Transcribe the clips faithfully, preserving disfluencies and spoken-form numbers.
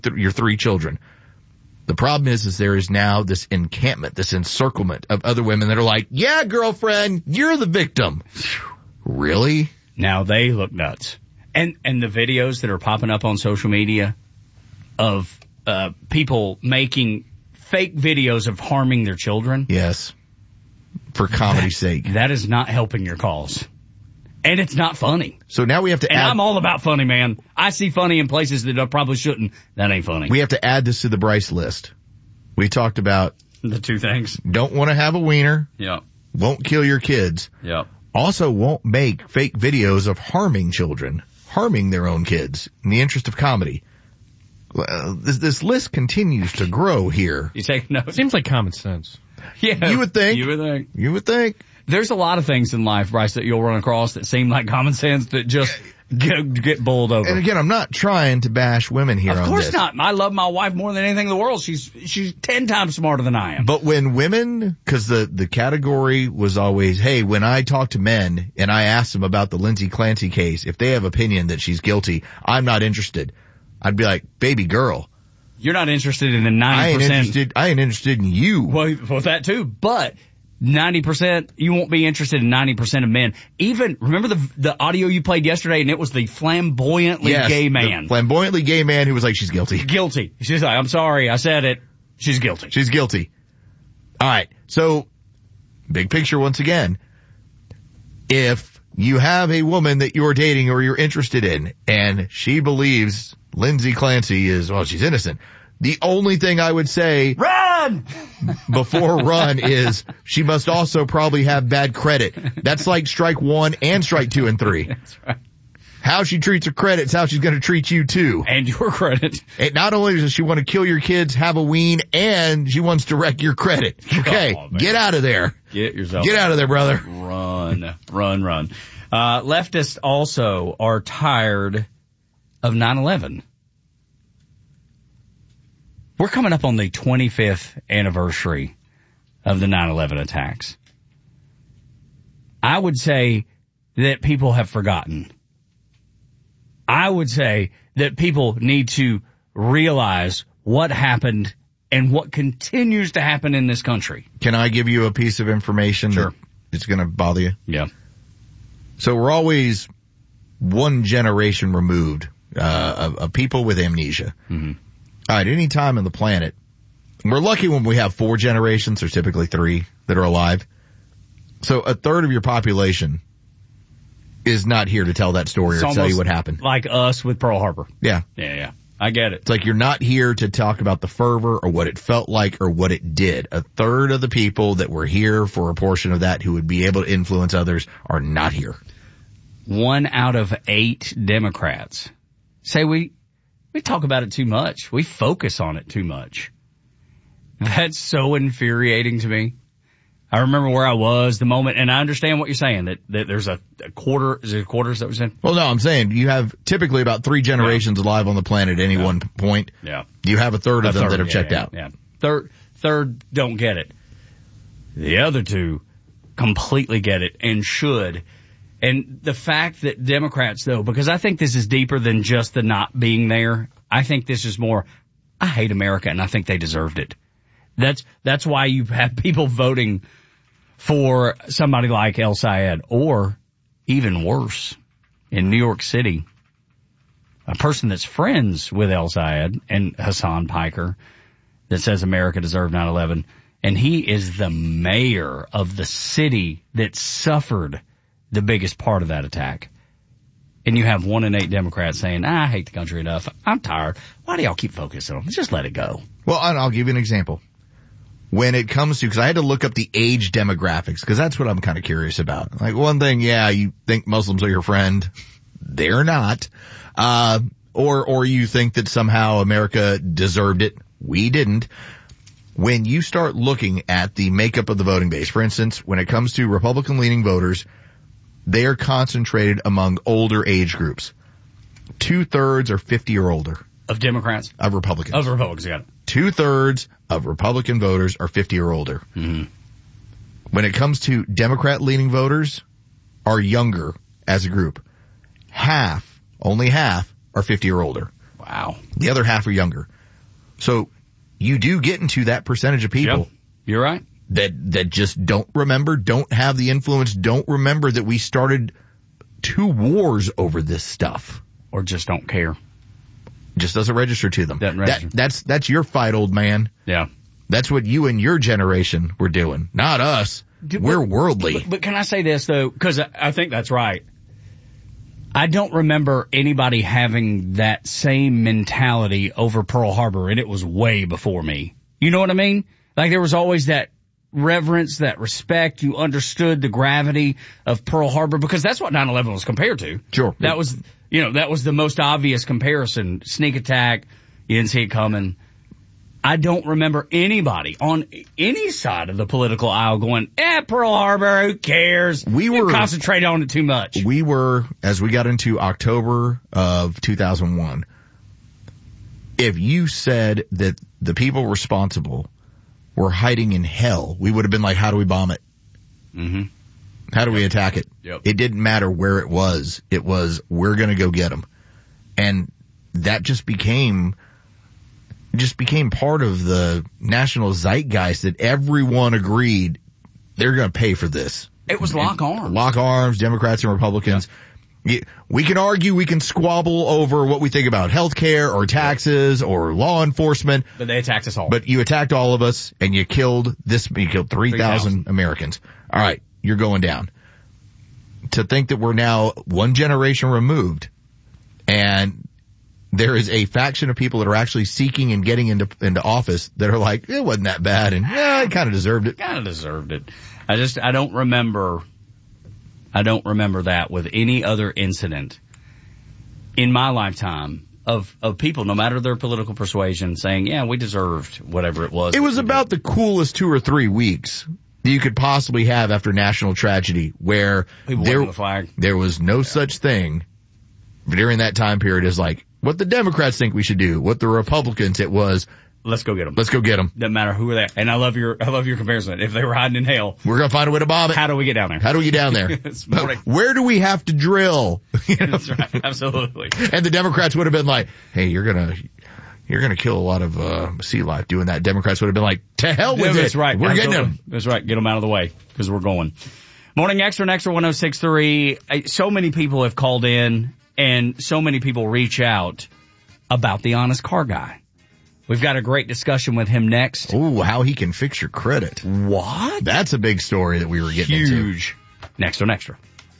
th- your three children. The problem is, is there is now this encampment, this encirclement of other women that are like, yeah, girlfriend, you're the victim. Really? Now they look nuts. And, and the videos that are popping up on social media of, uh, people making fake videos of harming their children. Yes. For comedy's sake. That is not helping your cause. And it's not funny. So now we have to and add... I'm all about funny, man. I see funny in places that I probably shouldn't. That ain't funny. We have to add this to the Bryce list. We talked about... The two things. Don't want to have a wiener. Yeah. Won't kill your kids. Yeah. Also won't make fake videos of harming children. Harming their own kids in the interest of comedy. Well, this, this list continues to grow here. You take notes? Seems like common sense. Yeah. You would think. You would think. You would think. There's a lot of things in life, Bryce, that you'll run across that seem like common sense that just get, get bowled over. And again, I'm not trying to bash women here on this. Of course not. I love my wife more than anything in the world. She's she's ten times smarter than I am. But when women, because the, the category was always, hey, when I talk to men and I ask them about the Lindsay Clancy case, if they have opinion that she's guilty, I'm not interested. I'd be like, baby girl. You're not interested in the ninety percent. I ain't interested, I ain't interested in you. Well, well, that too. But ninety percent, you won't be interested in ninety percent of men. Even, remember the the audio you played yesterday, and it was the flamboyantly yes, gay man. The flamboyantly gay man who was like, she's guilty. Guilty. She's like, I'm sorry, I said it. She's guilty. She's guilty. All right. So, big picture once again. If you have a woman that you're dating or you're interested in, and she believes Lindsay Clancy is, well, she's innocent. The only thing I would say run before run is she must also probably have bad credit. That's like strike one and strike two and three. That's right. How she treats her credit is how she's going to treat you too. And your credit. And not only does she want to kill your kids, have a ween, and she wants to wreck your credit. Okay, oh, get out of there. Get yourself. Get out of there, brother. Run, run, run. Uh, leftists also are tired of nine eleven. We're coming up on the twenty-fifth anniversary of the nine eleven attacks. I would say that people have forgotten. I would say that people need to realize what happened and what continues to happen in this country. Can I give you a piece of information? Sure. It's going to bother you? Yeah. So we're always one generation removed uh, of, of people with amnesia. Mm-hmm. All right, any time on the planet, we're lucky when we have four generations. There's typically three that are alive. So a third of your population is not here to tell that story It's or tell you what happened. Like us with Pearl Harbor. Yeah. Yeah, yeah. I get it. It's like you're not here to talk about the fervor or what it felt like or what it did. A third of the people that were here for a portion of that who would be able to influence others are not here. One out of eight Democrats say we we talk about it too much. We focus on it too much. That's so infuriating to me. I remember where I was the moment, and I understand what you're saying, that, that there's a, a quarter, is it a quarter, is that what you're saying? Well, no, I'm saying you have typically about three generations yeah. alive on the planet at any yeah. one point. Yeah. You have a third of a them third, that have yeah, checked yeah, out. Yeah. Third, third don't get it. The other two completely get it and should. And the fact that Democrats, though, because I think this is deeper than just the not being there. I think this is more, I hate America and I think they deserved it. That's, that's why you have people voting for somebody like El Sayed, or even worse, in New York City, a person that's friends with El Sayed and Hassan Piker that says America deserved nine eleven. And he is the mayor of the city that suffered the biggest part of that attack. And you have one in eight Democrats saying, ah, I hate the country enough. I'm tired. Why do y'all keep focusing on it? Just let it go. Well, I'll give you an example. When it comes to, because I had to look up the age demographics, because that's what I'm kind of curious about. Like, one thing, yeah, you think Muslims are your friend. They're not. Uh, or, or you think that somehow America deserved it. We didn't. When you start looking at the makeup of the voting base, for instance, when it comes to Republican-leaning voters, they are concentrated among older age groups. Two-thirds are fifty or older. Of Democrats? Of Republicans. Of Republicans, got it. Two-thirds of Republican voters are fifty or older. Mm-hmm. When it comes to Democrat-leaning voters, are younger as a group. Half, only half, are fifty or older. Wow. Wow. The other half are younger. So you do get into that percentage of people. Yep. You're right. That, that just don't remember, don't have the influence, don't remember that we started two wars over this stuff. Or just don't care. Just doesn't register to them. Doesn't register. That, that's, that's your fight, old man. Yeah. That's what you and your generation were doing. Not us. We're worldly. But, but can I say this, though? Because I, I think that's right. I don't remember anybody having that same mentality over Pearl Harbor, and it was way before me. You know what I mean? Like, there was always that reverence, that respect. You understood the gravity of Pearl Harbor, because that's what nine eleven was compared to. Sure. That was, you know, that was the most obvious comparison. Sneak attack, you didn't see it coming. I don't remember anybody on any side of the political aisle going, eh, Pearl Harbor, who cares? We You were concentrate on it too much. We were, as we got into October of two thousand one, if you said that the people responsible were hiding in hell, we would have been like, how do we bomb it? Mm-hmm. How do we attack it? Yep. It didn't matter where it was. It was, we're going to go get them. And that just became... just became part of the national zeitgeist that everyone agreed they're going to pay for this. It was lock arms. Lock arms, Democrats and Republicans. Yeah. We can argue, we can squabble over what we think about health care or taxes or law enforcement. But they attacked us all. But you attacked all of us and you killed this, you killed three thousand Americans. All right, you're going down. To think that we're now one generation removed and there is a faction of people that are actually seeking and getting into into office that are like, it wasn't that bad, and yeah, I kind of deserved it. Kind of deserved it. I just, I don't remember, I don't remember that with any other incident in my lifetime of, of people, no matter their political persuasion, saying, yeah, we deserved whatever it was. It was about the coolest two or three weeks that you could possibly have after national tragedy, where People there, the flag. there was no yeah. such thing during that time period as like, what the Democrats think we should do, what the Republicans, it was, let's go get them. Let's go get them. Doesn't matter who are there. And I love your, I love your comparison. If they were hiding in hell, we're going to find a way to bomb it. How do we get down there? How do we get down there? Where do we have to drill? You know? That's right. Absolutely. And the Democrats would have been like, hey, you're going to, you're going to kill a lot of, uh, sea life doing that. Democrats would have been like, to hell with yeah, it. That's right. We're Absolutely. getting them. That's right. Get them out of the way because we're going. Morning Extra, Extra one oh six point three. So many people have called in and so many people reach out about the honest car guy. We've got a great discussion with him next. Oh, how he can fix your credit. What? That's a big story that we were getting Huge. into. Huge. Next on Extra.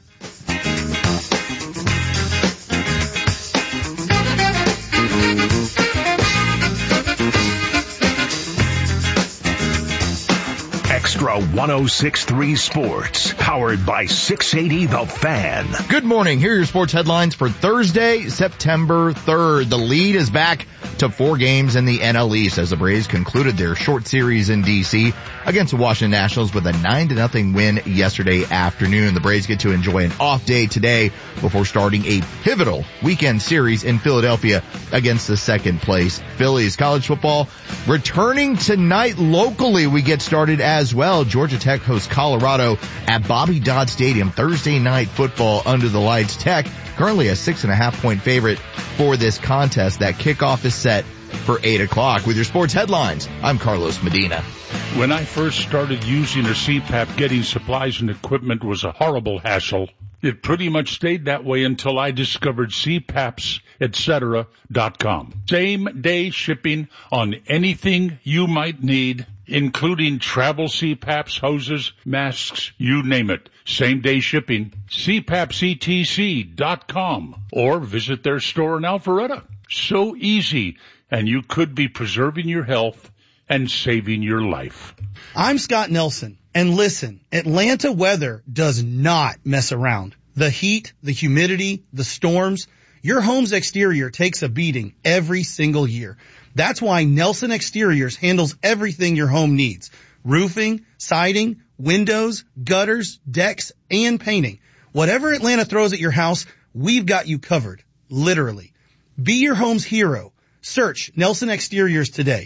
Extra one oh six point three Sports, powered by six eighty The Fan. Good morning. Here are your sports headlines for Thursday, September third. The lead is back to four games in the N L East as the Braves concluded their short series in D C against the Washington Nationals with a nine to nothing win yesterday afternoon. The Braves get to enjoy an off day today before starting a pivotal weekend series in Philadelphia against the second place Phillies. College football returning tonight locally. We get started as well. Georgia Tech hosts Colorado at Bobby Dodd Stadium. Thursday night football under the lights. Tech currently a six and a half point favorite for this contest. That kickoff is set for eight o'clock. With your sports headlines, I'm Carlos Medina. When I first started using a C PAP, getting supplies and equipment was a horrible hassle. It pretty much stayed that way until I discovered C PAPs et cetera dot com. Same day shipping on anything you might need, including travel C PAPs, hoses, masks, you name it. Same day shipping. C PAPs E T C dot com or visit their store in Alpharetta. So easy, and you could be preserving your health and saving your life. I'm Scott Nelson, and listen, Atlanta weather does not mess around. The heat, the humidity, the storms, your home's exterior takes a beating every single year. That's why Nelson Exteriors handles everything your home needs. Roofing, siding, windows, gutters, decks, and painting. Whatever Atlanta throws at your house, we've got you covered. Literally. Be your home's hero. Search Nelson Exteriors today.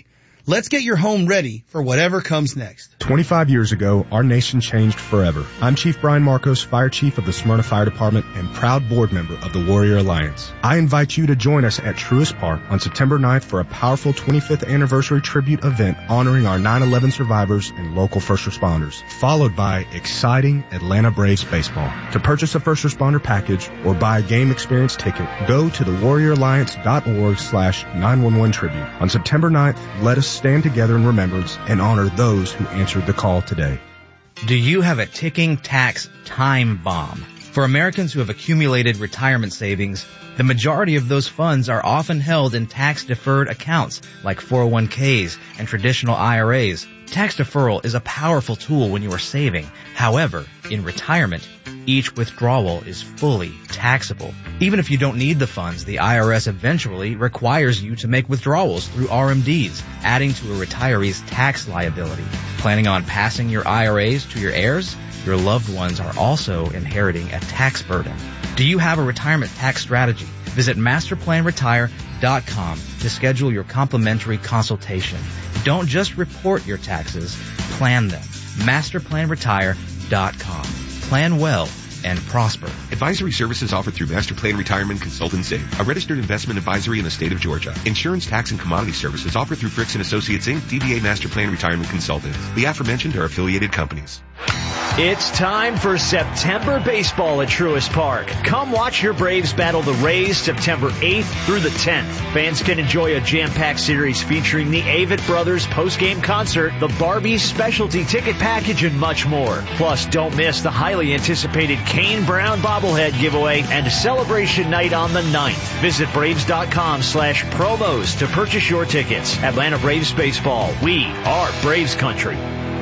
Let's get your home ready for whatever comes next. twenty-five years ago, our nation changed forever. I'm Chief Brian Marcos, Fire Chief of the Smyrna Fire Department and proud board member of the Warrior Alliance. I invite you to join us at Truist Park on September ninth for a powerful twenty-fifth anniversary tribute event honoring our nine eleven survivors and local first responders, followed by exciting Atlanta Braves baseball. To purchase a first responder package or buy a game experience ticket, go to the warrior alliance dot org slash nine one one tribute. On September ninth, let us stand together in remembrance and honor those who answered the call today. Do you have a ticking tax time bomb? For Americans who have accumulated retirement savings, the majority of those funds are often held in tax-deferred accounts like four oh one k's and traditional I R As. Tax deferral is a powerful tool when you are saving. However, in retirement, each withdrawal is fully taxable. Even if you don't need the funds, the I R S eventually requires you to make withdrawals through R M Ds, adding to a retiree's tax liability. Planning on passing your I R As to your heirs? Your loved ones are also inheriting a tax burden. Do you have a retirement tax strategy? Visit master plan retire dot com to schedule your complimentary consultation. Don't just report your taxes, plan them. master plan retire dot com. Plan well and prosper. Advisory services offered through Master Plan Retirement Consultants Incorporated, a registered investment advisory in the state of Georgia. Insurance, tax, and commodity services offered through Fricks and Associates Incorporated, D B A Master Plan Retirement Consultants. The aforementioned are affiliated companies. It's time for September baseball at Truist Park. Come watch your Braves battle the Rays September eighth through the tenth. Fans can enjoy a jam-packed series featuring the Avett Brothers post-game concert, the Barbies specialty ticket package, and much more. Plus, don't miss the highly anticipated Kane Brown bobblehead giveaway and celebration night on the ninth. Visit Braves.com slash promos to purchase your tickets. Atlanta Braves baseball. We are Braves country.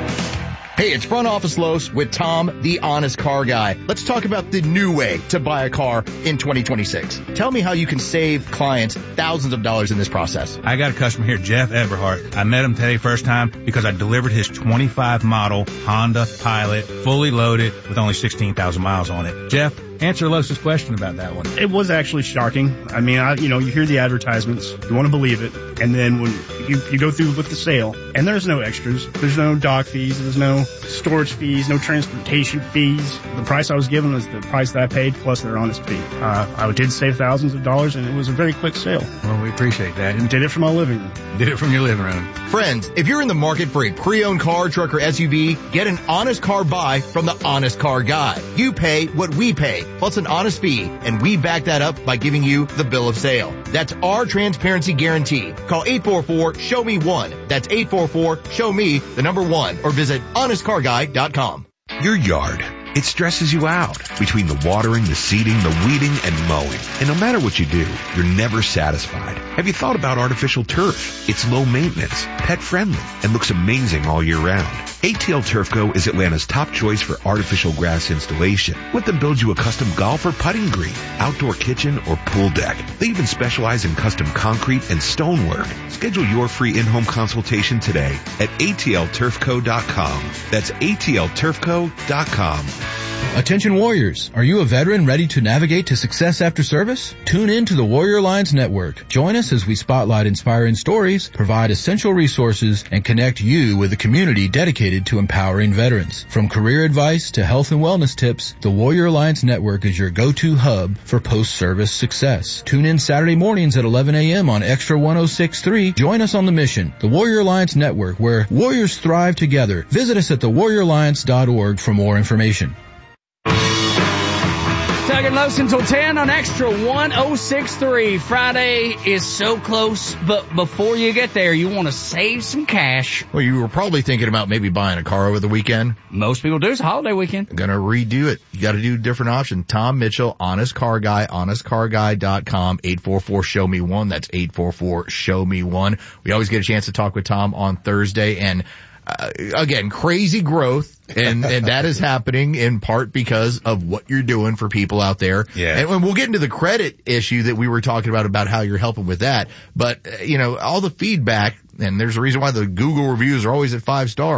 Hey, it's Front Office Los with Tom, the honest car guy. Let's talk about the new way to buy a car in twenty twenty-six. Tell me how you can save clients thousands of dollars in this process. I got a customer here, Jeff Everhart. I met him today first time because I delivered his twenty-five model Honda Pilot, fully loaded with only sixteen thousand miles on it. Jeff, answer Los's question about that one. It was actually shocking. I mean, I, you know, you hear the advertisements, you want to believe it, and then when you, you go through with the sale, and there's no extras, there's no dock fees, there's no storage fees, no transportation fees. The price I was given was the price that I paid plus their honest fee. Uh, I did save thousands of dollars, and it was a very quick sale. Well, we appreciate that. And did it from my living room. Did it from your living room. Friends, if you're in the market for a pre-owned car, truck, or S U V, get an honest car buy from the Honest Car Guy. You pay what we pay, plus an honest fee, and we back that up by giving you the bill of sale. That's our transparency guarantee. Call eight four four, show me one. That's eight four four, show me the number one, or visit honest car guy dot com. Your yard. It stresses you out between the watering, the seeding, the weeding, and mowing. And no matter what you do, you're never satisfied. Have you thought about artificial turf? It's low maintenance, pet friendly, and looks amazing all year round. A T L Turf Co. is Atlanta's top choice for artificial grass installation. Let them build you a custom golf or putting green, outdoor kitchen, or pool deck. They even specialize in custom concrete and stonework. Schedule your free in-home consultation today at A T L turf co dot com. That's A T L turf co dot com. Attention Warriors, are you a veteran ready to navigate to success after service? Tune in to the Warrior Alliance Network. Join us as we spotlight inspiring stories, provide essential resources, and connect you with a community dedicated to empowering veterans. From career advice to health and wellness tips, the Warrior Alliance Network is your go-to hub for post-service success. Tune in Saturday mornings at eleven a.m. on Extra one oh six point three. Join us on the mission, the Warrior Alliance Network, where warriors thrive together. Visit us at the warrior alliance dot org for more information. Tuck and Los until ten on Extra one oh six point three. Friday is so close, but before you get there, you want to save some cash. Well, you were probably thinking about maybe buying a car over the weekend. Most people do. It's a holiday weekend. I'm gonna redo it. You gotta do a different option. Tom Mitchell, Honest Car Guy, honest car guy dot com, eight four four, show me one. That's eight four four, show me one. We always get a chance to talk with Tom on Thursday, and Uh, again, crazy growth, and, and that is happening in part because of what you're doing for people out there. Yeah. And, and we'll get into the credit issue that we were talking about, about how you're helping with that. But, uh, you know, all the feedback, and there's a reason why the Google reviews are always at five star.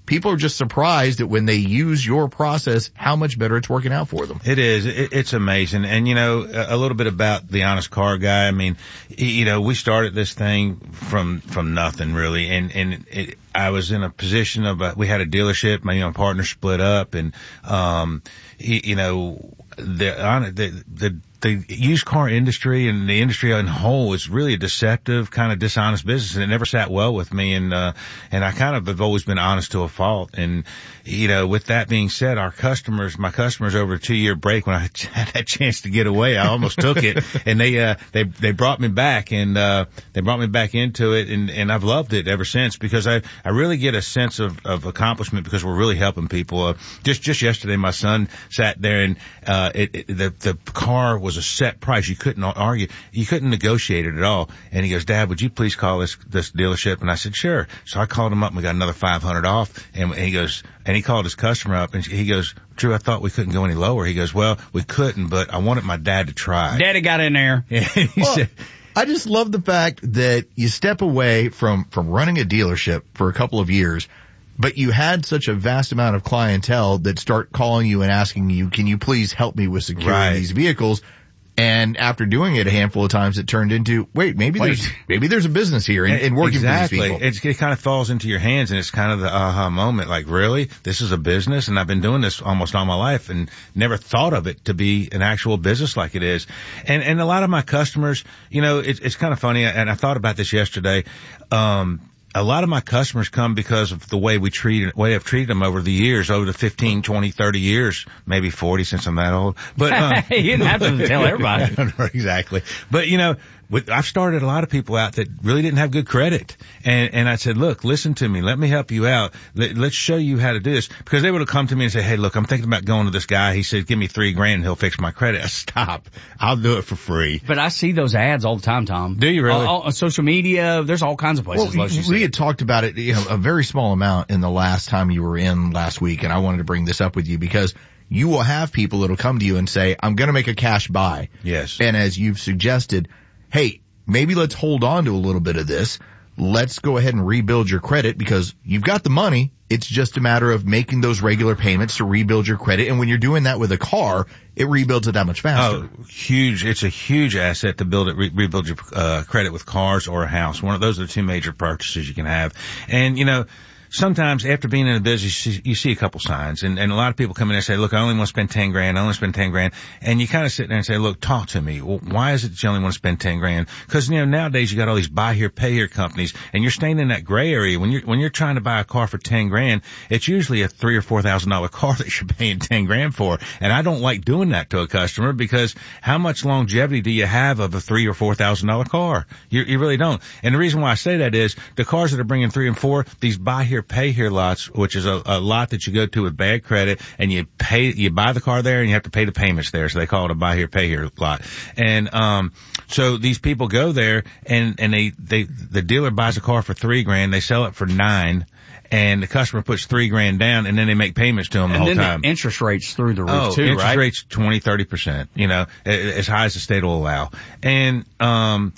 people are just surprised that when they use your process, how much better it's working out for them. It is. It, it's amazing. And, you know, a, a little bit about the Honest Car Guy. I mean, you know, we started this thing from, from nothing really. And, and it, I was in a position of, a, we had a dealership, my, you know, partner split up and, um, you, you know, the, on the, the, the used car industry and the industry in whole is really a deceptive, kind of dishonest business, and it never sat well with me. And, uh, and I kind of have always been honest to a fault. And, you know, with that being said, our customers, my customers over a two year break when I had that chance to get away, I almost took it. And they, uh, they, they brought me back and, uh, they brought me back into it. And, and I've loved it ever since because I, I really get a sense of, of accomplishment because we're really helping people. Uh, just, just yesterday, my son sat there and, uh, it, it the, the car was a set price. You couldn't argue. You couldn't negotiate it at all. And he goes, Dad, would you please call this, this dealership? And I said, sure. So I called him up and we got another five hundred off. And he goes, and he called his customer up and he goes, Drew, I thought we couldn't go any lower. He goes, well, we couldn't, but I wanted my dad to try. Daddy got in there. he well, said, I just love the fact that you step away from, from running a dealership for a couple of years, but you had such a vast amount of clientele that start calling you and asking you, can you please help me with securing right. these vehicles? And after doing it a handful of times, it turned into, wait, maybe Wait. there's, maybe there's a business here in, in working exactly. for these people. It's, it kind of falls into your hands and it's kind of the aha moment. Like, really? This is a business? And I've been doing this almost all my life and never thought of it to be an actual business like it is. And, and a lot of my customers, you know, it, it's kind of funny. And I thought about this yesterday. Um, A lot of my customers come because of the way we treat, way I've treated them over the years, over the fifteen, twenty, thirty years, maybe forty since I'm that old. But, um, you didn't have to tell everybody. Exactly. But, you know, with, I've started a lot of people out that really didn't have good credit. And, and I said, look, listen to me. Let me help you out. Let, let's show you how to do this. Because they would have come to me and say, hey, look, I'm thinking about going to this guy. He said, give me three grand and he'll fix my credit. I said, stop. I'll do it for free. But I see those ads all the time, Tom. Do you really? On, on social media, there's all kinds of places. Well, we had talked about it, you know, a very small amount in the last time you were in last week, and I wanted to bring this up with you because you will have people that'll come to you and say, I'm going to make a cash buy. Yes. And as you've suggested, hey, maybe let's hold on to a little bit of this. Let's go ahead and rebuild your credit because you've got the money. It's just a matter of making those regular payments to rebuild your credit. And when you're doing that with a car, it rebuilds it that much faster. Oh, huge. It's a huge asset to build it, re- rebuild your uh, credit with cars or a house. One of those are the two major purchases you can have. And, you know, sometimes after being in the business, you see, you see a couple signs, and, and a lot of people come in and say, look, I only want to spend ten grand, I only spend ten grand, and you kind of sit there and say, look, talk to me. Well, why is it that you only want to spend ten grand? Because, you know, nowadays you got all these buy here, pay here companies, and you're staying in that gray area. When you're, when you're trying to buy a car for ten grand, it's usually a three or four thousand dollar car that you're paying ten grand for, and I don't like doing that to a customer because how much longevity do you have of a three or four thousand dollar car? You, you really don't. And the reason why I say that is the cars that are bringing three and four, these buy here, pay here lots, which is a, a lot that you go to with bad credit, and you pay, you buy the car there, and you have to pay the payments there. So they call it a buy here, pay here lot. And um, so these people go there, and and they they the dealer buys a car for three grand, they sell it for nine. And the customer puts three grand down, and then they make payments to them the and whole then time. The interest rates through the roof oh, too, interest right? rates twenty, thirty percent. You know, as high as the state will allow. And um,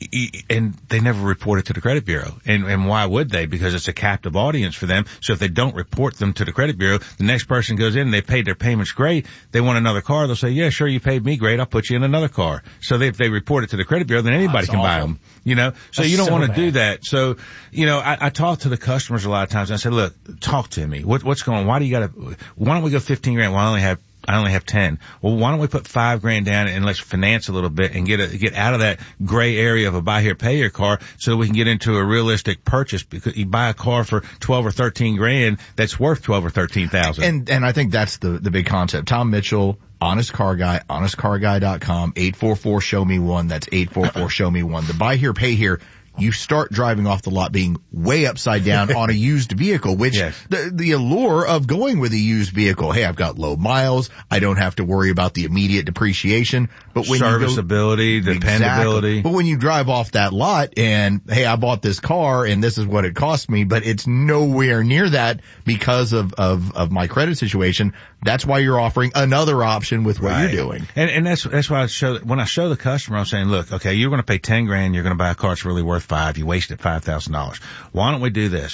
and they never report it to the credit bureau. And, and why would they? Because it's a captive audience for them. So if they don't report them to the credit bureau, the next person goes in and they paid their payments great. They want another car. They'll say, yeah, sure, you paid me great. I'll put you in another car. So they, if they report it to the credit bureau, then anybody That's can awful. buy them. You know, so That's you don't so want to bad. do that. So, you know, I, I talk to the customers a lot of times and I say, look, talk to me. What, what's going on? Why do you got to, why don't we go fifteen grand? Well, I only have I only have ten. Well, why don't we put five grand down and let's finance a little bit and get a, get out of that gray area of a buy here, pay here car so we can get into a realistic purchase, because you buy a car for twelve or thirteen grand that's worth twelve or thirteen thousand. And, and I think that's the, the big concept. Tom Mitchell, Honest Car Guy, honest car guy dot com, eight four four show me one. That's eight four four show me one. The buy here, pay here. You start driving off the lot being way upside down on a used vehicle, which yes. the, the allure of going with a used vehicle. Hey, I've got low miles. I don't have to worry about the immediate depreciation. But when serviceability, you go, dependability. Exactly. But when you drive off that lot and, hey, I bought this car and this is what it cost me, but it's nowhere near that because of, of, of my credit situation. That's why you're offering another option with what right. you're doing. And, and that's, that's why I show, when I show the customer, I'm saying, look, okay, you're going to pay ten grand. You're going to buy a car that's really worth five. You wasted five thousand dollars. Why don't we do this?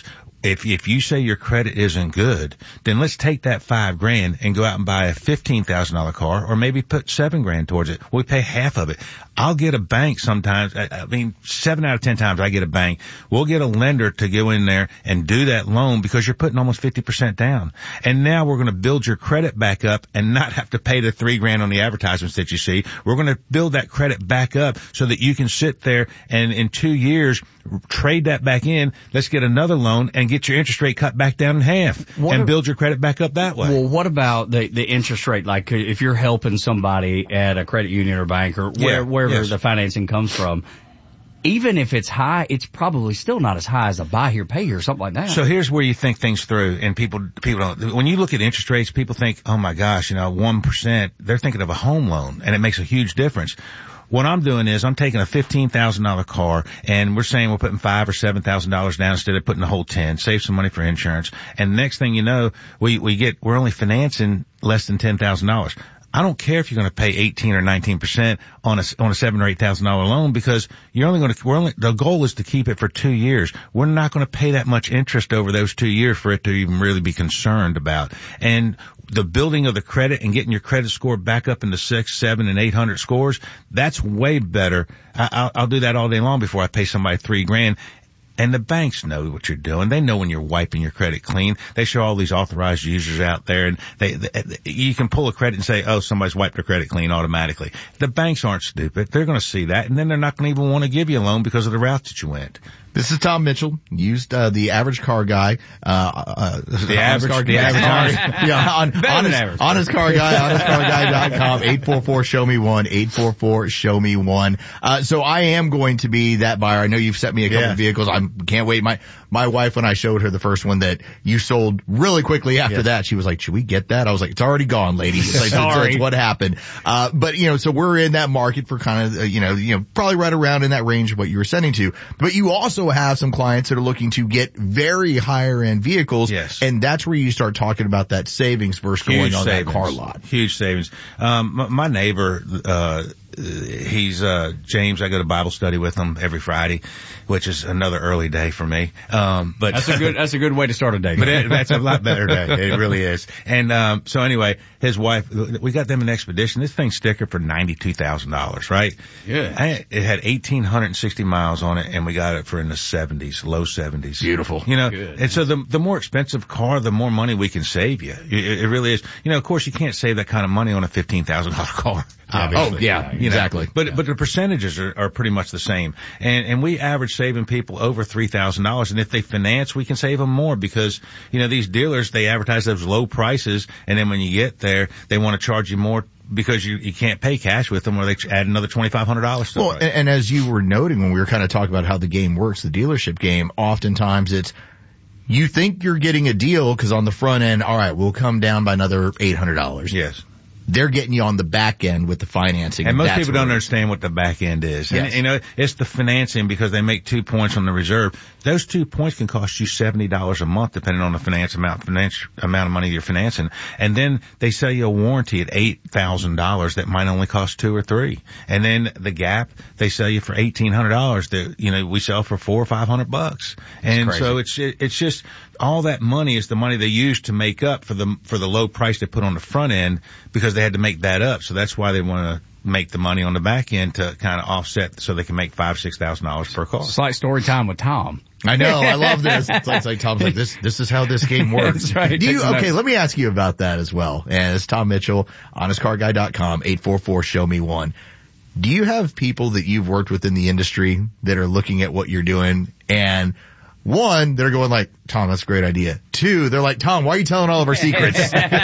if if you say your credit isn't good, then let's take that five grand and go out and buy a fifteen thousand dollar car, or maybe put seven grand towards it. We pay half of it. I'll get a bank sometimes. I, I mean, seven out of ten times I get a bank. We'll get a lender to go in there and do that loan because you're putting almost fifty percent down. And now we're going to build your credit back up and not have to pay the three grand on the advertisements that you see. We're going to build that credit back up so that you can sit there and in two years trade that back in. Let's get another loan and get your interest rate cut back down in half what and if, build your credit back up that way. Well, what about the the interest rate? Like if you're helping somebody at a credit union or bank or where, yeah, wherever yes. the financing comes from, even if it's high, it's probably still not as high as a buy here, pay here, or something like that. So here's where you think things through, and people, people don't, when you look at interest rates, people think, oh my gosh, you know, one percent, they're thinking of a home loan, and it makes a huge difference. What I'm doing is I'm taking a fifteen thousand dollar car, and we're saying we're putting five or seven thousand dollars down instead of putting the whole ten, save some money for insurance. And next thing you know, we, we get, we're only financing less than ten thousand dollars. I don't care if you're going to pay eighteen or nineteen percent on a, on a seven or eight thousand dollar loan because you're only going to, we're only, the goal is to keep it for two years. We're not going to pay that much interest over those two years for it to even really be concerned about. And the building of the credit and getting your credit score back up into six, seven, and eight hundred scores, that's way better. I, I'll, I'll do that all day long before I pay somebody three grand. And the banks know what you're doing. They know when you're wiping your credit clean. They show all these authorized users out there, and they, they you can pull a credit and say, oh, somebody's wiped their credit clean automatically. The banks aren't stupid. They're going to see that, and then they're not going to even want to give you a loan because of the route that you went. This is Tom Mitchell. Used uh, the average car guy. Uh, uh, the average car the average car. Yeah, on, honest, honest car guy. honest car guy dot com. eight four four show me one. eight four four show me one. Uh, so I am going to be that buyer. I know you've sent me a couple yeah. of vehicles. I can't wait. My my wife, when I showed her the first one that you sold really quickly after yes. that, she was like, "Should we get that?" I was like, "It's already gone, lady." It's like, Sorry. That's what happened. Uh, but you know, so we're in that market for kind of uh, you know you know probably right around in that range of what you were sending to. But you also have some clients that are looking to get very higher end vehicles. Yes. And that's where you start talking about that savings versus Huge going on savings. that car lot. Huge savings. Um, my, my neighbor, uh, he's, uh, James, I go to Bible study with him every Friday, which is another early day for me. Um, but that's a good, that's a good way to start a day. But it, that's a lot better day. It really is. And, um, so anyway, his wife, we got them an Expedition. This thing stickered for ninety-two thousand dollars, right? Yeah. I, it had one thousand eight hundred sixty miles on it, and we got it for in the seventies, low seventies. Beautiful. You know, Good. and so the, the more expensive car, the more money we can save you. It, it really is. You know, of course you can't save that kind of money on a fifteen thousand dollars car. Obviously. Oh, yeah, You know, exactly. But, yeah. but the percentages are, are pretty much the same. And, and we average saving people over three thousand dollars. And if they finance, we can save them more because, you know, these dealers, they advertise those low prices. And then when you get there, they want to charge you more because you, you can't pay cash with them or they add another twenty-five hundred dollars to well, it. And, and as you were noting when we were kind of talking about how the game works, the dealership game, oftentimes it's, you think you're getting a deal because on the front end, all right, we'll come down by another eight hundred dollars. Yes. They're getting you on the back end with the financing. And most That's people don't understand what the back end is. Yes. And, you know, it's the financing because they make two points on the reserve. Those two points can cost you seventy dollars a month depending on the finance amount, finance, amount of money you're financing. And then they sell you a warranty at eight thousand dollars that might only cost two or three. And then the gap, they sell you for eighteen hundred dollars that, you know, we sell for four or five hundred bucks. And so it's, it's just all that money is the money they use to make up for the, for the low price they put on the front end because they had to make that up. So that's why they want to make the money on the back end to kind of offset so they can make five, six thousand dollars per car. It's like story time with Tom. I know. I love this. It's like, it's like Tom's like, this, this is how this game works. That's right. Do you, okay, let me ask you about that as well. And it's Tom Mitchell, honest car guy dot com, eight four four show me one. Do you have people that you've worked with in the industry that are looking at what you're doing and one, they're going like, Tom, that's a great idea. Two, they're like, Tom, why are you telling all of our secrets?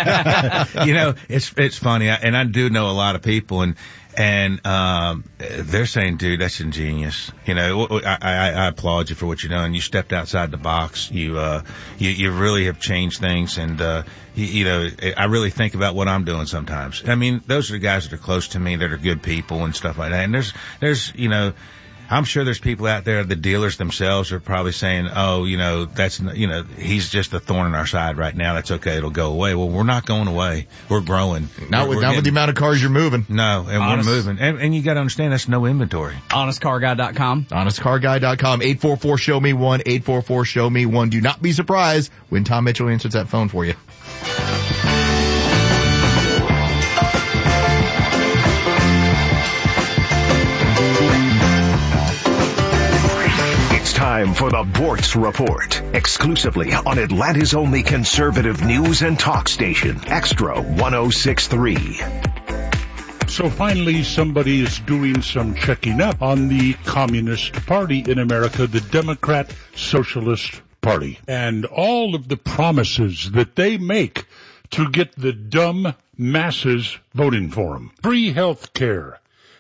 You know, it's, it's funny. And I do know a lot of people and, and, um, they're saying, dude, that's ingenious. You know, I, I, I applaud you for what you're doing. You stepped outside the box. You, uh, you, you really have changed things. And, uh, you, you know, I really think about what I'm doing sometimes. I mean, those are the guys that are close to me that are good people and stuff like that. And there's, there's, you know, I'm sure there's people out there, the dealers themselves are probably saying, oh, you know, that's, you know, he's just a thorn in our side right now. That's okay. It'll go away. Well, we're not going away. We're growing. Not we're, with, we're not getting, with the amount of cars you're moving. No, and Honest. we're moving. And, and you got to understand that's no inventory. honest car guy dot com. honest car guy dot com. eight four four show me one. eight four four show me one. Do not be surprised when Tom Mitchell answers that phone for you. Time for the Bortz Report, exclusively on Atlanta's only conservative news and talk station, Extra one oh six point three. So finally, somebody is doing some checking up on the Communist Party in America, the Democrat Socialist Party, and all of the promises that they make to get the dumb masses voting for them. Free health care.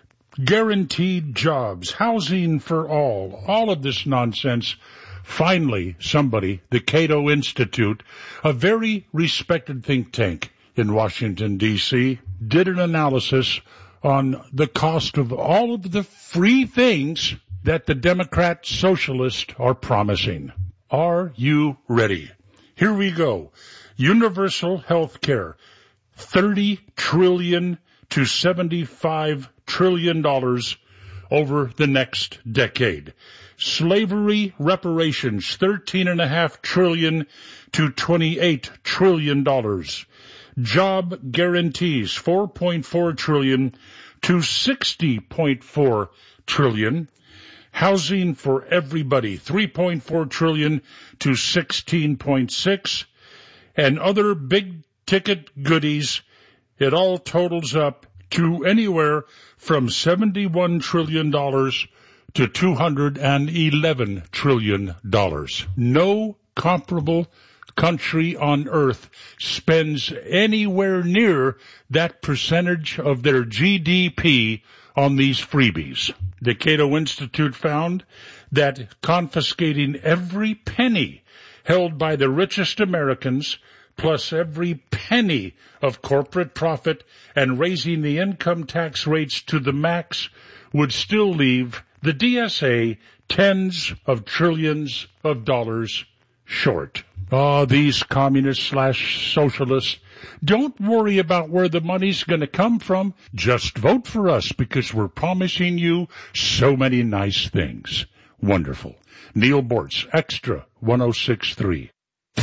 Guaranteed jobs, housing for all, all of this nonsense. Finally, somebody, the Cato Institute, a very respected think tank in Washington, D C, did an analysis on the cost of all of the free things that the Democrat socialists are promising. Are you ready? Here we go. Universal health care, thirty trillion dollars to seventy-five trillion dollars over the next decade. Slavery reparations, thirteen point five trillion dollars to twenty-eight trillion dollars. Job guarantees, four point four trillion dollars to sixty point four trillion dollars. Housing for everybody, three point four trillion dollars to sixteen point six. And other big ticket goodies, it all totals up to anywhere from seventy-one trillion dollars to two hundred eleven trillion dollars. No comparable country on earth spends anywhere near that percentage of their G D P on these freebies. The Cato Institute found that confiscating every penny held by the richest Americans, plus every penny of corporate profit, and raising the income tax rates to the max would still leave the D S A tens of trillions of dollars short. Oh, these communists slash socialists, don't worry about where the money's going to come from. Just vote for us because we're promising you so many nice things. Wonderful. Neil Bortz, Extra one oh six point three.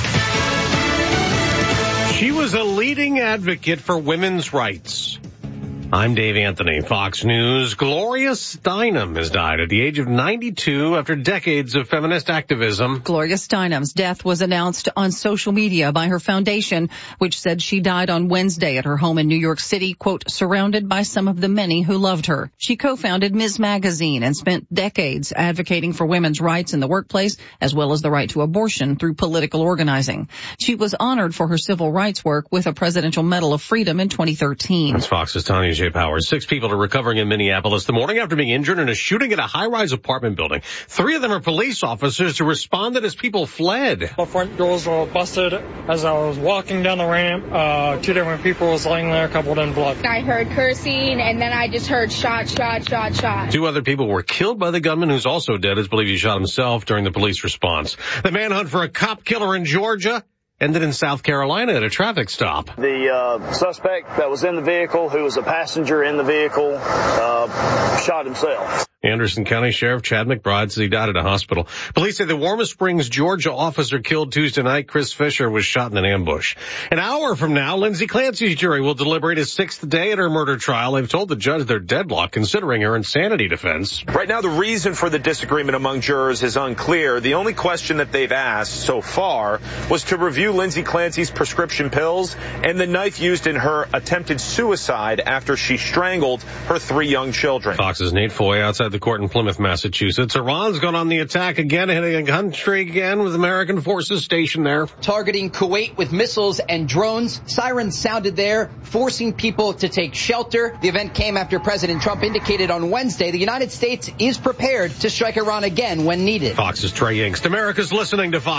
She was a leading advocate for women's rights. I'm Dave Anthony, Fox News. Gloria Steinem has died at the age of ninety-two after decades of feminist activism. Gloria Steinem's death was announced on social media by her foundation, which said she died on Wednesday at her home in New York City, quote, surrounded by some of the many who loved her. She co-founded Miz Magazine and spent decades advocating for women's rights in the workplace, as well as the right to abortion through political organizing. She was honored for her civil rights work with a Presidential Medal of Freedom in twenty thirteen. That's Fox's Tanya J. Powers. Six people are recovering in Minneapolis the morning after being injured in a shooting at a high-rise apartment building. Three of them are police officers who responded as people fled. The front doors were busted. As I was walking down the ramp, uh, two different people was laying there covered in blood. I heard cursing, and then I just heard shot, shot, shot, shot. Two other people were killed by the gunman, who's also dead. It's believed he shot himself during the police response. The manhunt for a cop killer in Georgia ended in South Carolina at a traffic stop. The uh, suspect that was in the vehicle, who was a passenger in the vehicle, uh, shot himself. Anderson County Sheriff Chad McBride says he died at a hospital. Police say the Warm Springs, Georgia officer killed Tuesday night, Chris Fisher, was shot in an ambush. An hour from now, Lindsay Clancy's jury will deliberate his sixth day at her murder trial. They've told the judge they're deadlocked, considering her insanity defense. Right now, the reason for the disagreement among jurors is unclear. The only question that they've asked so far was to review Lindsay Clancy's prescription pills and the knife used in her attempted suicide after she strangled her three young children. Fox's Nate Foy outside the court in Plymouth, Massachusetts. Iran's gone on the attack again, hitting a country again with American forces stationed there. Targeting Kuwait with missiles and drones. Sirens sounded there, forcing people to take shelter. The event came after President Trump indicated on Wednesday the United States is prepared to strike Iran again when needed. Fox's Trey Yingst. America's listening to Fox.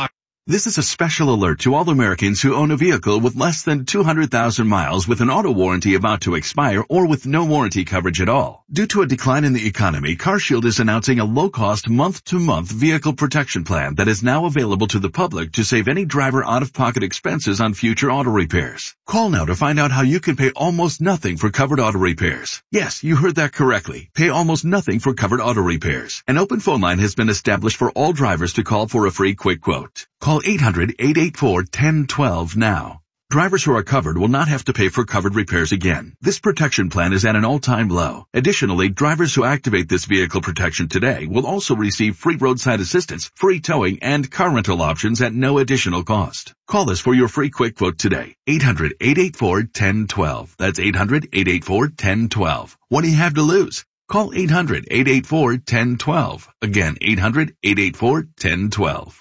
This is a special alert to all Americans who own a vehicle with less than two hundred thousand miles with an auto warranty about to expire or with no warranty coverage at all. Due to a decline in the economy, CarShield is announcing a low-cost month-to-month vehicle protection plan that is now available to the public to save any driver out-of-pocket expenses on future auto repairs. Call now to find out how you can pay almost nothing for covered auto repairs. Yes, you heard that correctly. Pay almost nothing for covered auto repairs. An open phone line has been established for all drivers to call for a free quick quote. Call eight hundred, eight eight four, one zero one two now. Drivers who are covered will not have to pay for covered repairs again. This protection plan is at an all-time low. Additionally, drivers who activate this vehicle protection today will also receive free roadside assistance, free towing, and car rental options at no additional cost. Call us for your free quick quote today. eight hundred, eight eight four, one zero one two. That's eight hundred, eight eight four, one zero one two. What do you have to lose? Call eight hundred, eight eight four, one zero one two. Again, eight hundred, eight eight four, one zero one two.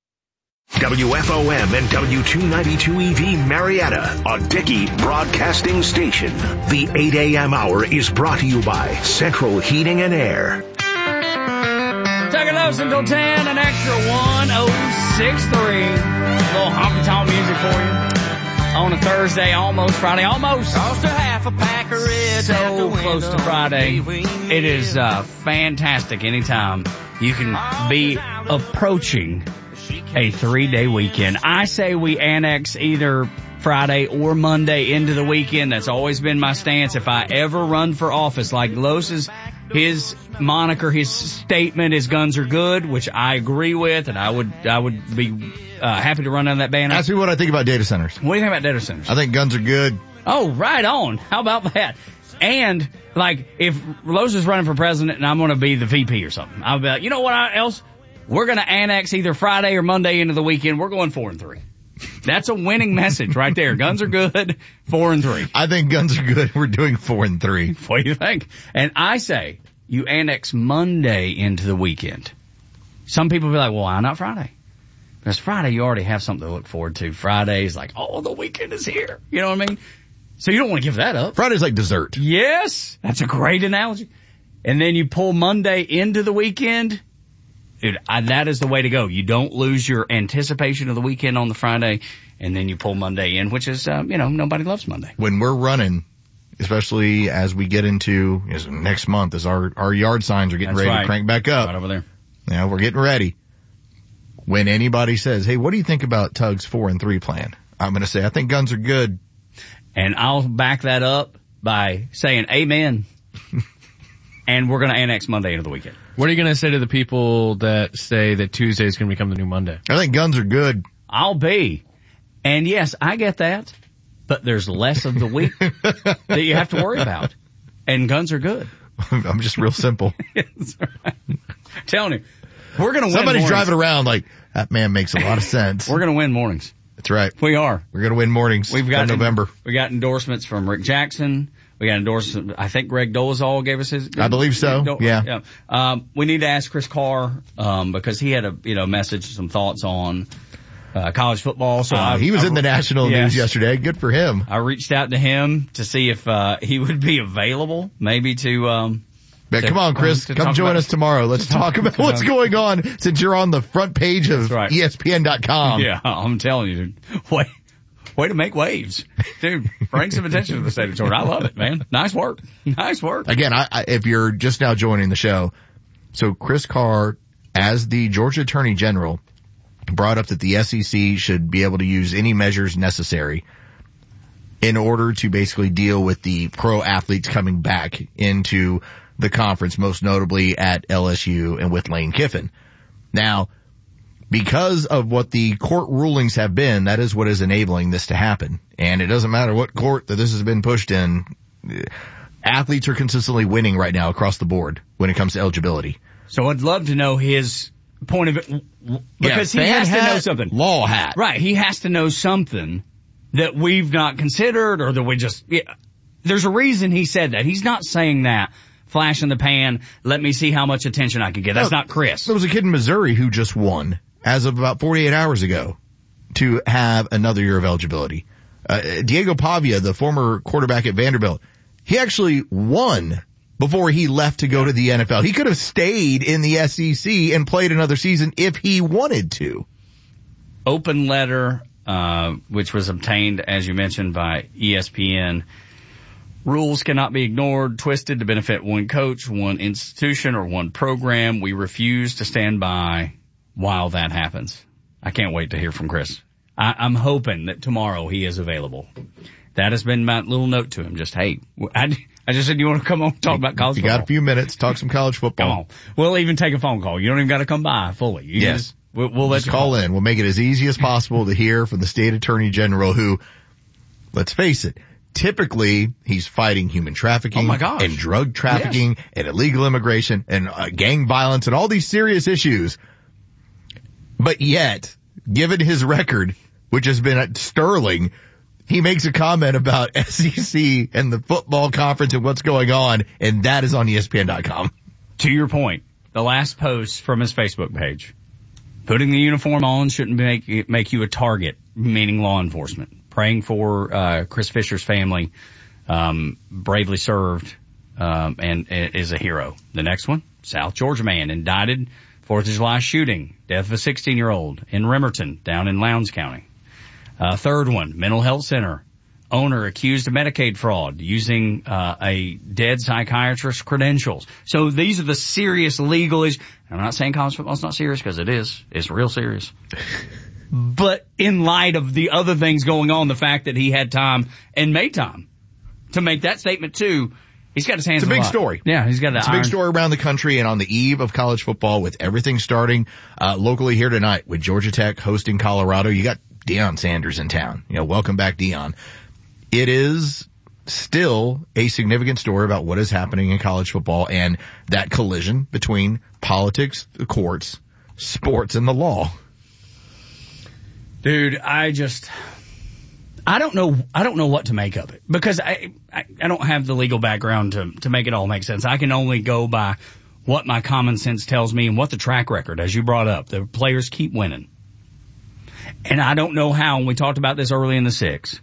W F O M and W two ninety-two E V Marietta, a Dickey Broadcasting Station. The eight a.m. hour is brought to you by Central Heating and Air. Take a listen till ten, an extra one oh six three. A little honky-tonk music for you. On a Thursday, almost Friday, almost. Cost a half a pack of reds So close to Friday. It is uh, fantastic anytime you can be approaching a three-day weekend. I say we annex either Friday or Monday into the weekend. That's always been my stance. If I ever run for office, like Los's, his moniker, his statement is guns are good, which I agree with, and I would I would be uh, happy to run down that banner. Ask me what I think about data centers. What do you think about data centers? I think guns are good. Oh, right on. How about that? And, like, if Los is running for president and I'm going to be the V P or something, I'll be like, you know what else? We're going to annex either Friday or Monday into the weekend. We're going four and three. That's a winning message right there. Guns are good, four and three. I think guns are good. We're doing four and three. What do you think? And I say you annex Monday into the weekend. Some people be like, well, why not Friday? Because Friday you already have something to look forward to. Friday is like, oh, the weekend is here. You know what I mean? So you don't want to give that up. Friday's like dessert. Yes. That's a great analogy. And then you pull Monday into the weekend. Dude, I, that is the way to go. You don't lose your anticipation of the weekend on the Friday, and then you pull Monday in, which is, um, you know, nobody loves Monday. When we're running, especially as we get into you know, next month, as our, our yard signs are getting That's ready right. to crank back up. Right over there. Yeah, we're getting ready. When anybody says, hey, what do you think about Tug's four and three plan? I'm going to say, I think guns are good. And I'll back that up by saying amen. And we're going to annex Monday into the weekend. What are you going to say to the people that say that Tuesday is going to become the new Monday? I think guns are good. I'll be. And yes, I get that. But there's less of the week that you have to worry about. And guns are good. I'm just real simple. Right. Telling you, we're going to win Somebody's mornings. driving around like, that man makes a lot of sense. We're going to win mornings. That's right. We are. We're going to win mornings. We've got in November. We got endorsements from Rick Jackson. We got endorsements. I think Greg Dolezal gave us his. I believe so. Do- yeah. yeah. Um, we need to ask Chris Carr, um, because he had a, you know, message, some thoughts on, uh, college football. So uh, I, he was I, in the national yes. news yesterday. Good for him. I reached out to him to see if, uh, he would be available maybe to, um, But to, come on, Chris, um, come join about, us tomorrow. Let's talk, talk about what's going on since you're on the front page of right. E S P N dot com. Yeah, I'm telling you, dude. Wait. Way to make waves. Dude, bring some attention to the state of Georgia. I love it, man. Nice work. Nice work. Again, I, I, if you're just now joining the show, so Chris Carr, as the Georgia Attorney General, brought up that the S E C should be able to use any measures necessary in order to basically deal with the pro athletes coming back into the conference, most notably at L S U and with Lane Kiffin. Now, because of what the court rulings have been, that is what is enabling this to happen. And it doesn't matter what court that this has been pushed in. Athletes are consistently winning right now across the board when it comes to eligibility. So I'd love to know his point of it, because yeah, he has hat, to know something. Law hat. Right. He has to know something that we've not considered, or that we just, yeah, there's a reason he said that. He's not saying that. Flash in the pan, let me see how much attention I can get. That's no, not Chris. There was a kid in Missouri who just won, as of about forty-eight hours ago, to have another year of eligibility. Uh, Diego Pavia, the former quarterback at Vanderbilt, he actually won before he left to go to the N F L. He could have stayed in the S E C and played another season if he wanted to. open letter, uh, which was obtained, as you mentioned, by E S P N. Rules cannot be ignored, twisted to benefit one coach, one institution, or one program. We refuse to stand by while that happens. I can't wait to hear from Chris. I, I'm hoping that tomorrow he is available. That has been my little note to him. Just, hey, I, I just said, you want to come on and talk about college you football? You got a few minutes. Talk some college football. Come on. We'll even take a phone call. You don't even got to come by fully. You yes. Just, we'll, we'll let just you call in. We'll make it as easy as possible to hear from the state attorney general who, let's face it, typically he's fighting human trafficking oh my gosh. and drug trafficking yes. and illegal immigration and uh, gang violence and all these serious issues. But yet, given his record, which has been sterling, he makes a comment about S E C and the football conference and what's going on, and that is on E S P N dot com. To your point, the last post from his Facebook page, putting the uniform on shouldn't make, make you a target, meaning law enforcement. Praying for uh Chris Fisher's family, um, bravely served, um, and, and is a hero. The next one, South Georgia man indicted fourth of July shooting, death of a sixteen-year-old in Remerton, down in Lowndes County. Uh, third one, mental health center. Owner accused of Medicaid fraud using uh a dead psychiatrist's credentials. So these are the serious legal issues. I'm not saying college football's not serious, because it is. It's real serious. But in light of the other things going on, the fact that he had time and made time to make that statement too, he's got his hands It's a in big a lot. story. Yeah, he's got It's a iron. big story around the country, and on the eve of college football, with everything starting uh locally here tonight with Georgia Tech hosting Colorado. You got Deion Sanders in town. You know, welcome back, Deion. It is still a significant story about what is happening in college football and that collision between politics, the courts, sports, and the law. Dude, I just, I don't know, I don't know what to make of it, because I, I, I don't have the legal background to, to make it all make sense. I can only go by what my common sense tells me and what the track record, as you brought up, the players keep winning. And I don't know how, and we talked about this early in the six,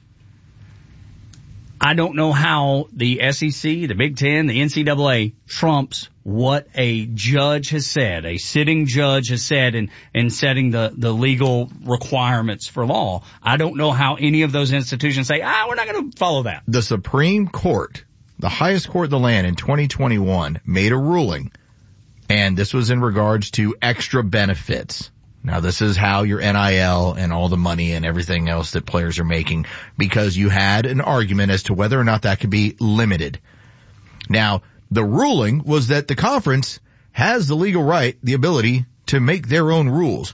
I don't know how the S E C, the Big Ten, the N C double A trumps what a judge has said, a sitting judge has said in, in setting the, the legal requirements for law. I don't know how any of those institutions say, ah, we're not going to follow that. The Supreme Court, the highest court in the land in twenty twenty-one, made a ruling, and this was in regards to extra benefits. Now, this is how your N I L and all the money and everything else that players are making, because you had an argument as to whether or not that could be limited. Now, the ruling was that the conference has the legal right, the ability to make their own rules,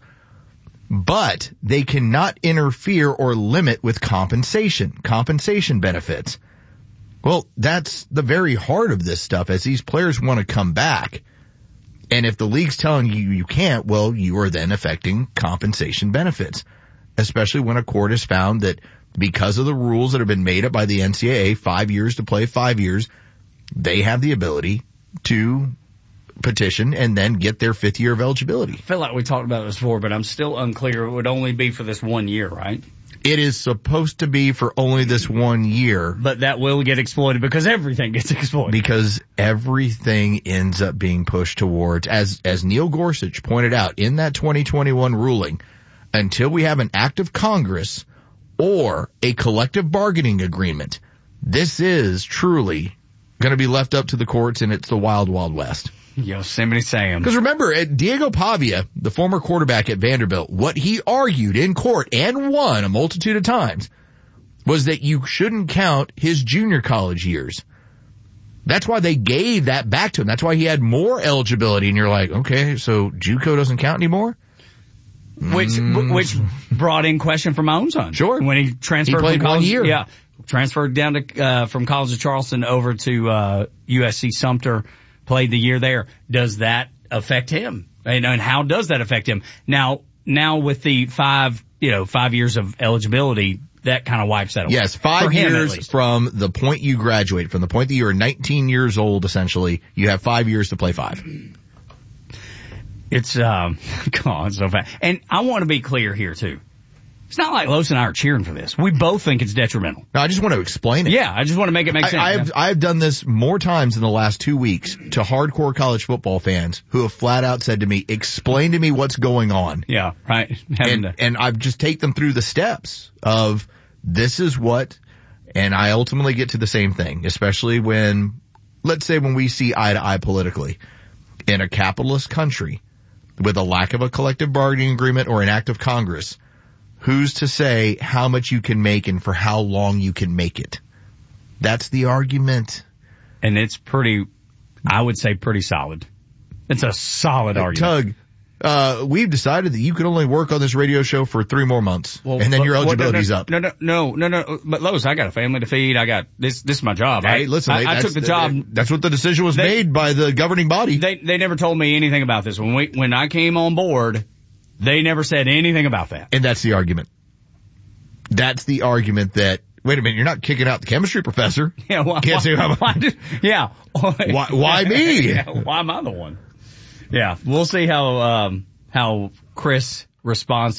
but they cannot interfere or limit with compensation, compensation benefits. Well, that's the very heart of this stuff, as these players want to come back. And if the league's telling you you can't, well, you are then affecting compensation benefits, especially when a court has found that because of the rules that have been made up by the N C double A, five years to play five years, they have the ability to petition and then get their fifth year of eligibility. I feel like we talked about this before, but I'm still unclear. It would only be for this one year, right? It is supposed to be for only this one year. But that will get exploited, because everything gets exploited. Because everything ends up being pushed towards, as, as Neil Gorsuch pointed out in that twenty twenty-one ruling, until we have an act of Congress or a collective bargaining agreement, this is truly going to be left up to the courts, and it's the wild, wild west. Yosemite Sam. Because remember, Diego Pavia, the former quarterback at Vanderbilt, what he argued in court and won a multitude of times was that you shouldn't count his junior college years. That's why they gave that back to him. That's why he had more eligibility. And you're like, okay, so JUCO doesn't count anymore? Which mm. which brought in question for my own son. Sure. When he transferred he played from college, one year. Yeah. Transferred down to, uh, from College of Charleston over to, uh, U S C Sumter. Played the year there. Does that affect him? And, and how does that affect him? Now, now with the five, you know, five years of eligibility, that kind of wipes that away. Yes, five For him, years from the point you graduate, from the point that you are nineteen years old, essentially, you have five years to play five. It's, um, God, so fast. And I want to be clear here too. It's not like Los and I are cheering for this. We both think it's detrimental. No, I just want to explain it. Yeah, I just want to make it make sense. I, I've, I've done this more times in the last two weeks to hardcore college football fans who have flat out said to me, explain to me what's going on. Yeah, right. And, to... and I've just take them through the steps of this is what, and I ultimately get to the same thing, especially when, let's say when we see eye to eye politically in a capitalist country with a lack of a collective bargaining agreement or an act of Congress. Who's to say how much you can make and for how long you can make it? That's the argument. And it's pretty, I would say pretty solid. It's a solid like, argument. Tug, uh, we've decided that you can only work on this radio show for three more months. Well, and then but, your eligibility's well, no, up. No, no, no, no, no. But Lois, I got a family to feed. I got, this, this is my job. Hey, I, listen, I, I took the job. That's what the decision was they, made by the governing body. They, they never told me anything about this. When we, when I came on board, they never said anything about that. And that's the argument. That's the argument that, wait a minute, you're not kicking out the chemistry professor. Yeah, why, Can't why, say how why did, yeah. Why, why me? Yeah, why am I the one? Yeah, we'll see how, um, how Chris responds